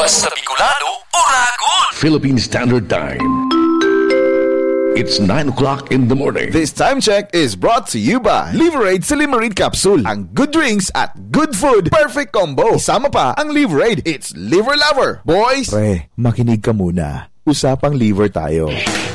Basta Bicolano o Ragon. Philippine Standard Time. It's 9 o'clock in the morning. This time check is brought to you by Liverade Silimarid Capsule. Ang good drinks at good food. Perfect combo. Isama pa ang Liverade. It's Liver Lover. Boys! Pre, makinig ka muna. Usapang liver tayo.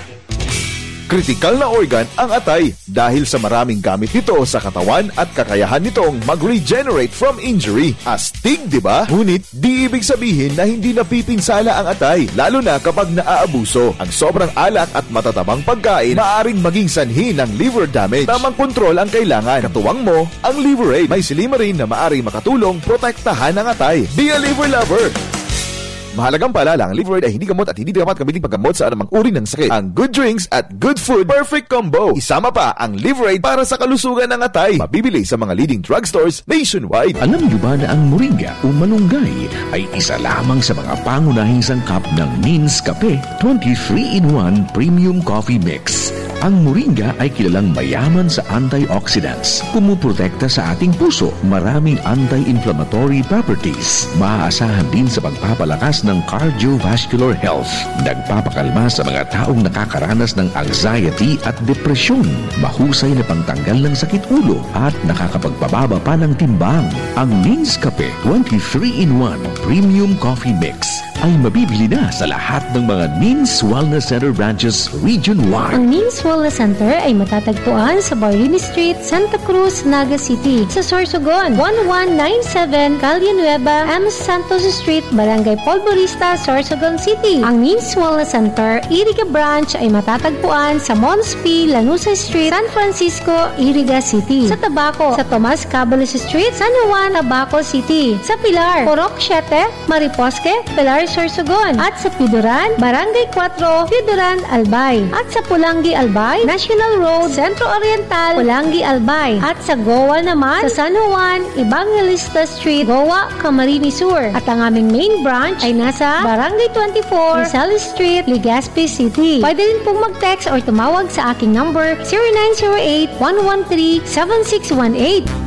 Critical na organ ang atay dahil sa maraming gamit nito sa katawan at kakayahan nitong mag-regenerate from injury. Astig, di ba? Ngunit di ibig sabihin na hindi napipinsala ang atay, lalo na kapag naaabuso. Ang sobrang alak at matatabang pagkain maaaring maging sanhi ng liver damage. Tamang kontrol ang kailangan. Katuwang mo ang Liverade. May silimarin na maaaring makatulong protektahan ang atay. Be a liver lover! Mahalagang paalala, ang Liverade ay hindi gamot at hindi dapat gamitin paggamot sa anumang uri ng sakit. Ang good drinks at good food, perfect combo. Isama pa ang Liverade para sa kalusugan ng atay. Mabibili sa mga leading drugstores nationwide. Alam niyo ba na ang moringa o malunggay ay isa lamang sa mga pangunahing sangkap ng Means Cafe 23-in-1 Premium Coffee Mix? Ang moringa ay kilalang mayaman sa antioxidants. Pumuprotekta sa ating puso. Maraming anti-inflammatory properties. Maaasahan din sa pagpapalakas ng cardiovascular health. Nagpapakalma sa mga taong nakakaranas ng anxiety at depresyon. Mahusay na pangtanggal ng sakit ulo at nakakapagpababa pa ng timbang. Ang Means Cafe 23-in-1 Premium Coffee Mix ay mabibili na sa lahat ng mga Means Wellness Center branches region-wide. Ang Means Wellness Center ay matatagpuan sa Barlini Street, Santa Cruz, Naga City. Sa Sorsogon, 1197 Calle Nueva, M. Santos Street, Barangay Polvorista, Sorsogon City. Ang Means Wellness Center, Iriga Branch ay matatagpuan sa Mons P. Lanusa Street, San Francisco, Iriga City. Sa Tabaco, sa Tomas Cabalos Street, San Juan, Tabaco City. Sa Pilar, Purok 7, Mariposque, Pilar, Sorsogon. At sa Piduran, Barangay 4, Piduran, Albay. At sa Pulangi, Albay, National Road, Centro Oriental, Pulangi, Albay. At sa Goa naman, sa San Juan, Evangelista Street, Goa, Camarines Sur. At ang aming main branch ay nasa Barangay 24, Rizal Street, Legazpi City. Pwede rin pong mag-text or tumawag sa aking number 0908-113-7618.